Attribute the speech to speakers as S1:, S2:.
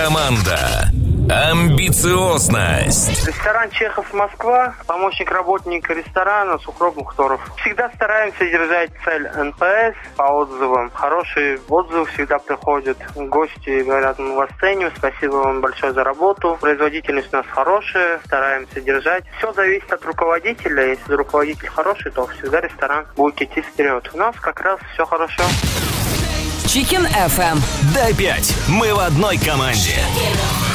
S1: Команда. Амбициозность.
S2: Ресторан «Чехов, Москва», помощник работника ресторана Сухров Мухторов. Всегда стараемся держать цель НПС по отзывам. Хорошие отзывы всегда приходят. Гости говорят, мы вас ценим, спасибо вам большое за работу. Производительность у нас хорошая, стараемся держать. Все зависит от руководителя. Если руководитель хороший, то всегда ресторан будет идти вперед. У нас как раз все хорошо.
S1: Chicken FM. Дай 5. Мы в одной команде.